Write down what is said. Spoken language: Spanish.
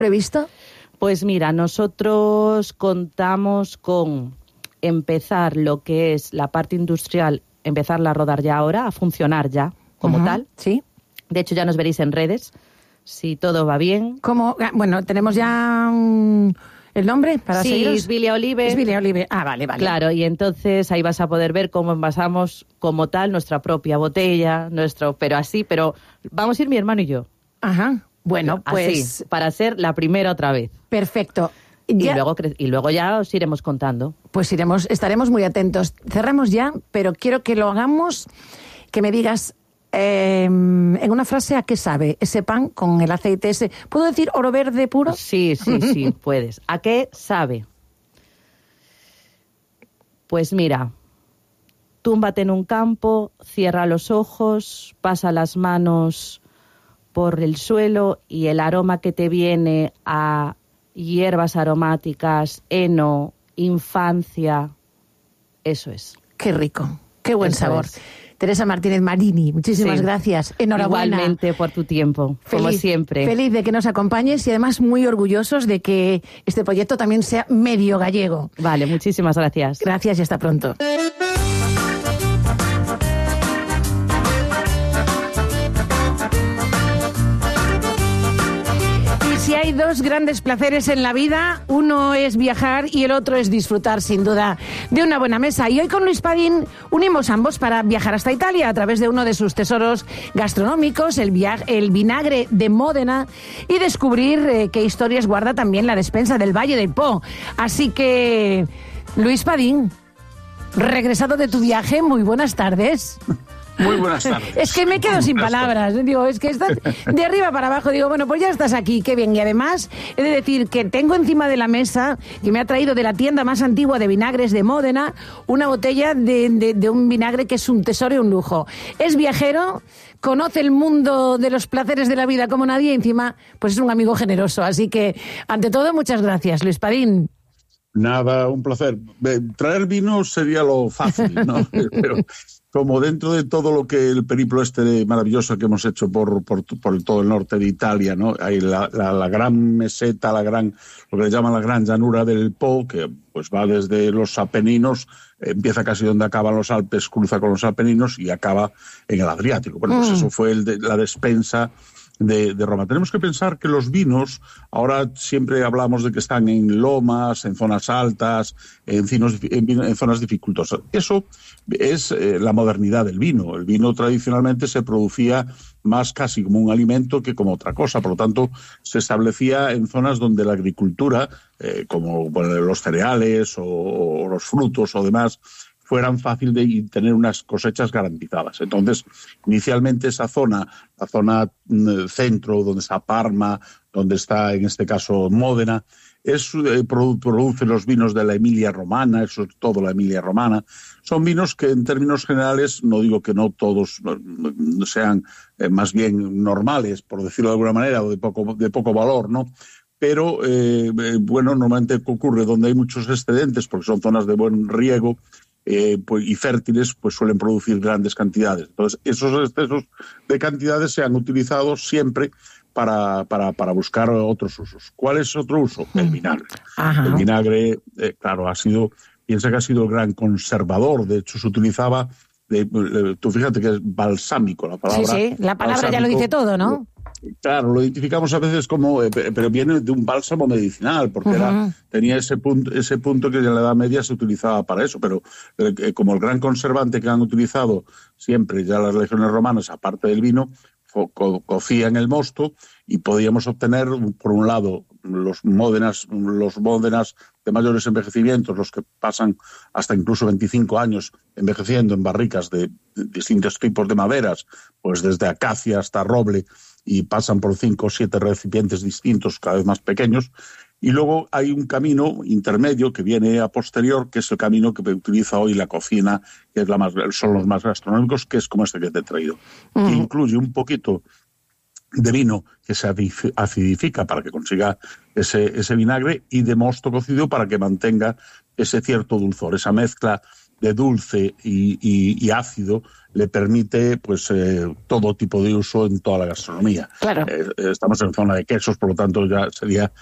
previsto? Pues mira, nosotros contamos con empezar lo que es la parte industrial, empezarla a rodar ya ahora, a funcionar ya como tal. Sí. De hecho, ya nos veréis en redes, si todo va bien. ¿Cómo? Bueno, tenemos ya el nombre para seguiros. Sí, Isbilia Olive. Isbilia Olive. Ah, vale. Claro, y entonces ahí vas a poder ver cómo envasamos como tal nuestra propia botella, pero vamos a ir mi hermano y yo. Ajá. Bueno, pues... Así, para ser la primera otra vez. Perfecto. Ya. Y luego ya os iremos contando. Pues estaremos muy atentos. Cerramos ya, pero quiero que lo hagamos, que me digas en una frase a qué sabe ese pan con el aceite ese. ¿Puedo decir oro verde puro? Sí, puedes. ¿A qué sabe? Pues mira, túmbate en un campo, cierra los ojos, pasa las manos por el suelo y el aroma que te viene a hierbas aromáticas, heno, infancia, eso es. Qué rico, qué buen sabor. Teresa Martínez Marini, muchísimas gracias. Enhorabuena. Igualmente por tu tiempo, como siempre. Feliz de que nos acompañes y además muy orgullosos de que este proyecto también sea medio gallego. Vale, muchísimas gracias. Gracias y hasta pronto. Si hay dos grandes placeres en la vida, uno es viajar y el otro es disfrutar, sin duda, de una buena mesa. Y hoy con Luis Padín unimos ambos para viajar hasta Italia a través de uno de sus tesoros gastronómicos, el vinagre de Módena, y descubrir qué historias guarda también la despensa del Valle del Po. Así que, Luis Padín, regresado de tu viaje, muy buenas tardes. Muy buenas tardes. Es que me quedo sin palabras. Digo, es que estás de arriba para abajo. Digo, bueno, pues ya estás aquí, qué bien. Y además, he de decir que tengo encima de la mesa, que me ha traído de la tienda más antigua de vinagres de Módena, una botella de un vinagre que es un tesoro y un lujo. Es viajero, conoce el mundo de los placeres de la vida como nadie y encima, pues es un amigo generoso. Así que, ante todo, muchas gracias, Luis Padín. Nada, un placer. Traer vino sería lo fácil, ¿no? Pero como dentro de todo lo que el periplo maravilloso que hemos hecho por todo el norte de Italia, ¿no? Hay la gran meseta, lo que le llaman la gran llanura del Po, que pues va desde los Apeninos, empieza casi donde acaban los Alpes, cruza con los Apeninos y acaba en el Adriático. Bueno, pues eso fue la despensa de Roma. Tenemos que pensar que los vinos, ahora siempre hablamos de que están en lomas, en zonas altas, en zonas dificultosas. Eso es la modernidad del vino. El vino tradicionalmente se producía más casi como un alimento que como otra cosa. Por lo tanto, se establecía en zonas donde la agricultura, como los cereales o los frutos o demás, fueran fácil de tener unas cosechas garantizadas. Entonces, inicialmente esa zona, la zona centro, donde está Parma, donde está en este caso Módena, produce los vinos de la Emilia Romana, eso es todo la Emilia Romana. Son vinos que en términos generales, no digo que no todos sean más bien normales, por decirlo de alguna manera, o de poco valor, ¿no? Pero, bueno, normalmente ocurre donde hay muchos excedentes, porque son zonas de buen riego, y fértiles, pues suelen producir grandes cantidades. Entonces, esos excesos de cantidades se han utilizado siempre para buscar otros usos. ¿Cuál es otro uso? El vinagre. Ajá. El vinagre, claro, piensa que ha sido el gran conservador. De hecho, se utilizaba, tú fíjate que es balsámico la palabra. Sí, la palabra ya lo dice todo, ¿no? Claro, lo identificamos a veces como, pero viene de un bálsamo medicinal, porque tenía ese punto que en la Edad Media se utilizaba para eso, pero como el gran conservante que han utilizado siempre ya las legiones romanas, aparte del vino, cocían el mosto y podíamos obtener, por un lado, los módenas de mayores envejecimientos, los que pasan hasta incluso 25 años envejeciendo en barricas de distintos tipos de maderas, pues desde acacia hasta roble, y pasan por 5 o 7 recipientes distintos, cada vez más pequeños. Y luego hay un camino intermedio que viene a posterior, que es el camino que utiliza hoy la cocina, que es son los más gastronómicos, que es como este que te he traído. Que incluye un poquito de vino que se acidifica para que consiga ese vinagre, y de mosto cocido para que mantenga ese cierto dulzor, esa mezcla de dulce y ácido le permite pues todo tipo de uso en toda la gastronomía. Claro. Estamos en zona de quesos, por lo tanto ya sería